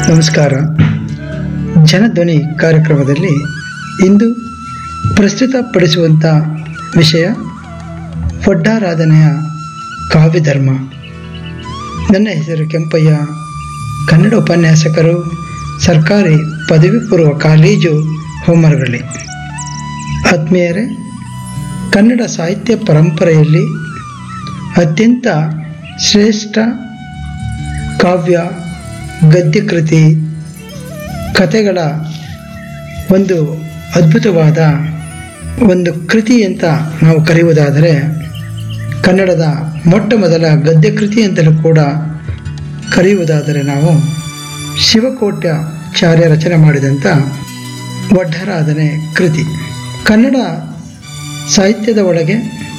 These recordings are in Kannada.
ನಮಸ್ಕಾರ. ಜನಧ್ವನಿ ಕಾರ್ಯಕ್ರಮದಲ್ಲಿ ಇಂದು ಪ್ರಸ್ತುತಪಡಿಸುವಂಥ ವಿಷಯ ಒಡ್ಡಾರಾಧನೆಯ ಕಾವ್ಯಧರ್ಮ. ನನ್ನ ಹೆಸರು ಕೆಂಪಯ್ಯ, ಕನ್ನಡ ಉಪನ್ಯಾಸಕರು, ಸರ್ಕಾರಿ ಪದವಿ ಪೂರ್ವ ಕಾಲೇಜು ಹೋಮರಗಳ್ಳಿ. ಆತ್ಮೀಯರೇ, ಕನ್ನಡ ಸಾಹಿತ್ಯ ಪರಂಪರೆಯಲ್ಲಿ ಅತ್ಯಂತ ಶ್ರೇಷ್ಠ ಕಾವ್ಯ, ಗದ್ಯಕೃತಿ, ಕಥೆಗಳ ಒಂದು ಅದ್ಭುತವಾದ ಒಂದು ಕೃತಿ ಅಂತ ನಾವು ಕರೆಯುವುದಾದರೆ, ಕನ್ನಡದ ಮೊಟ್ಟ ಮೊದಲ ಗದ್ಯಕೃತಿ ಅಂತಲೂ ಕೂಡ ಕರೆಯುವುದಾದರೆ ನಾವು ಶಿವಕೋಟ್ಯಾಚಾರ್ಯ ರಚನೆ ಮಾಡಿದಂಥ ಒಡ್ಡಾರಾಧನೆ ಕೃತಿ. ಕನ್ನಡ ಸಾಹಿತ್ಯದ ಒಳಗೆ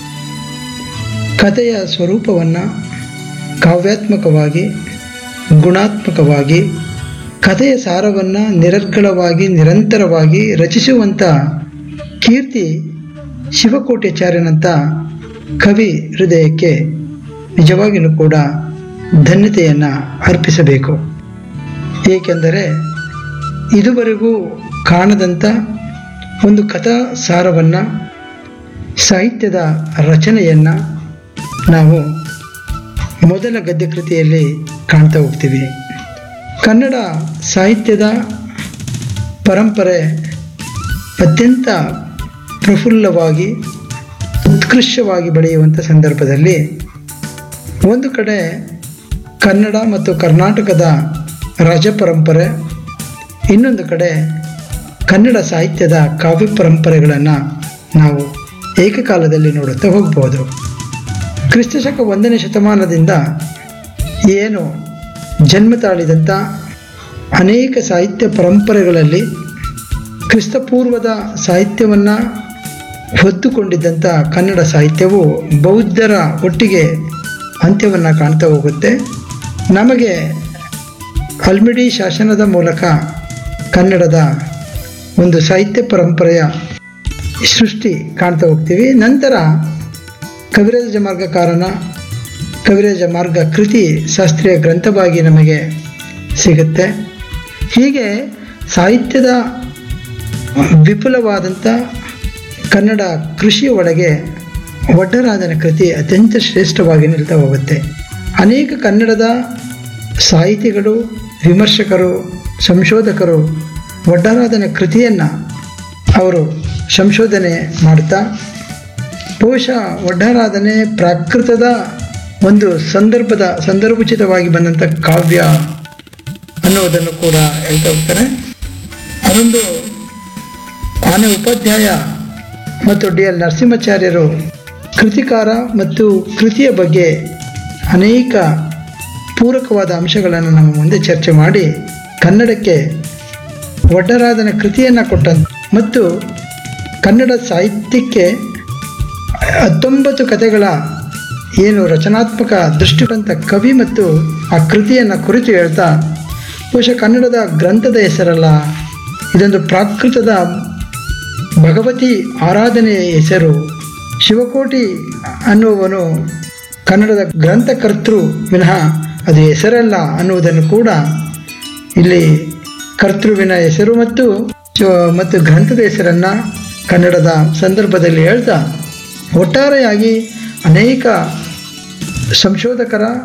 ಕಥೆಯ ಸ್ವರೂಪವನ್ನು ಕಾವ್ಯಾತ್ಮಕವಾಗಿ, ಗುಣಾತ್ಮಕವಾಗಿ, ಕಥೆಯ ಸಾರವನ್ನು ನಿರರ್ಗಳವಾಗಿ ನಿರಂತರವಾಗಿ ರಚಿಸುವಂಥ ಕೀರ್ತಿ ಶಿವಕೋಟ್ಯಾಚಾರ್ಯನಂಥ ಕವಿ ಹೃದಯಕ್ಕೆ ನಿಜವಾಗಿಯೂ ಕೂಡ ಧನ್ಯತೆಯನ್ನು ಅರ್ಪಿಸಬೇಕು. ಏಕೆಂದರೆ ಇದುವರೆಗೂ ಕಾಣದಂಥ ಒಂದು ಕಥಾ ಸಾರವನ್ನು, ಸಾಹಿತ್ಯದ ರಚನೆಯನ್ನು ನಾವು ಮೊದಲ ಗದ್ಯಕೃತಿಯಲ್ಲಿ ಕಾಣ್ತಾ ಹೋಗ್ತೀವಿ. ಕನ್ನಡ ಸಾಹಿತ್ಯದ ಪರಂಪರೆ ಅತ್ಯಂತ ಪ್ರಫುಲ್ಲವಾಗಿ, ಉತ್ಕೃಷ್ಟವಾಗಿ ಬೆಳೆಯುವಂಥ ಸಂದರ್ಭದಲ್ಲಿ ಒಂದು ಕಡೆ ಕನ್ನಡ ಮತ್ತು ಕರ್ನಾಟಕದ ರಾಜ ಪರಂಪರೆ, ಇನ್ನೊಂದು ಕಡೆ ಕನ್ನಡ ಸಾಹಿತ್ಯದ ಕಾವ್ಯ ಪರಂಪರೆಗಳನ್ನು ನಾವು ಏಕಕಾಲದಲ್ಲಿ ನೋಡುತ್ತಾ ಹೋಗ್ಬೋದು. ಕ್ರಿಸ್ತಶಕ 1ನೇ ಶತಮಾನದಿಂದ ಏನು ಜನ್ಮ ತಾಳಿದಂಥ ಅನೇಕ ಸಾಹಿತ್ಯ ಪರಂಪರೆಗಳಲ್ಲಿ ಕ್ರಿಸ್ತಪೂರ್ವದ ಸಾಹಿತ್ಯವನ್ನು ಹೊತ್ತುಕೊಂಡಿದ್ದಂಥ ಕನ್ನಡ ಸಾಹಿತ್ಯವು ಬೌದ್ಧರ ಒಟ್ಟಿಗೆ ಅಂತ್ಯವನ್ನು ಕಾಣ್ತಾ ಹೋಗುತ್ತೆ. ನಮಗೆ ಹಲ್ಮಿಡಿ ಶಾಸನದ ಮೂಲಕ ಕನ್ನಡದ ಒಂದು ಸಾಹಿತ್ಯ ಪರಂಪರೆಯ ಸೃಷ್ಟಿ ಕಾಣ್ತಾ ಹೋಗ್ತೀವಿ. ನಂತರ ಕವಿರಾಜ ಮಾರ್ಗಕಾರನ ಕವಿರಾಜ ಮಾರ್ಗ ಕೃತಿ ಶಾಸ್ತ್ರೀಯ ಗ್ರಂಥವಾಗಿ ನಮಗೆ ಸಿಗುತ್ತೆ. ಹೀಗೆ ಸಾಹಿತ್ಯದ ವಿಪುಲವಾದಂಥ ಕನ್ನಡ ಕೃಷಿಯ ಒಳಗೆ ಒಡ್ಡಾರಾಧನೆ ಕೃತಿ ಅತ್ಯಂತ ಶ್ರೇಷ್ಠವಾಗಿ ನಿಲ್ತಾ ಹೋಗುತ್ತೆ. ಅನೇಕ ಕನ್ನಡದ ಸಾಹಿತಿಗಳು, ವಿಮರ್ಶಕರು, ಸಂಶೋಧಕರು ಒಡ್ಡಾರಾಧನೆ ಕೃತಿಯನ್ನು ಅವರು ಸಂಶೋಧನೆ ಮಾಡ್ತಾ, ಬಹುಶಃ ಒಡ್ಡಾರಾಧನೆ ಪ್ರಾಕೃತದ ಒಂದು ಸಂದರ್ಭೋಚಿತವಾಗಿ ಬಂದಂಥ ಕಾವ್ಯ ಅನ್ನೋದನ್ನು ಕೂಡ ಹೇಳ್ತಾ ಹೋಗ್ತಾರೆ. ಅದೊಂದು ಆನೆ ಉಪಾಧ್ಯಾಯ ಮತ್ತು ಡಿ.ಎಲ್. ನರಸಿಂಹಾಚಾರ್ಯರು ಕೃತಿಕಾರ ಮತ್ತು ಕೃತಿಯ ಬಗ್ಗೆ ಅನೇಕ ಪೂರಕವಾದ ಅಂಶಗಳನ್ನು ನಮ್ಮ ಮುಂದೆ ಚರ್ಚೆ ಮಾಡಿ ಕನ್ನಡಕ್ಕೆ ಒಡ್ಡಾರಾಧನೆ ಕೃತಿಯನ್ನು ಕೊಟ್ಟಂತ ಮತ್ತು ಕನ್ನಡ ಸಾಹಿತ್ಯಕ್ಕೆ 19 ಕಥೆಗಳ ಏನು ರಚನಾತ್ಮಕ ದೃಷ್ಟಿಕೊಂಡ ಕವಿ ಮತ್ತು ಆ ಕೃತಿಯನ್ನು ಕುರಿತು ಹೇಳ್ತಾ, ಬಹುಶಃ ಕನ್ನಡದ ಗ್ರಂಥದ ಹೆಸರಲ್ಲ, ಇದೊಂದು ಪ್ರಾಕೃತದ ಭಗವತಿ ಆರಾಧನೆಯ ಹೆಸರು. ಶಿವಕೋಟಿ ಅನ್ನುವನು ಕನ್ನಡದ ಗ್ರಂಥಕರ್ತೃ ವಿನಃ ಅದು ಹೆಸರಲ್ಲ ಅನ್ನುವುದನ್ನು ಕೂಡ ಇಲ್ಲಿ ಕರ್ತೃವಿನ ಹೆಸರು ಮತ್ತು ಗ್ರಂಥದ ಹೆಸರನ್ನು ಕನ್ನಡದ ಸಂದರ್ಭದಲ್ಲಿ ಹೇಳ್ತಾ, ಒಟ್ಟಾರೆಯಾಗಿ ಅನೇಕ ಸಂಶೋಧಕರ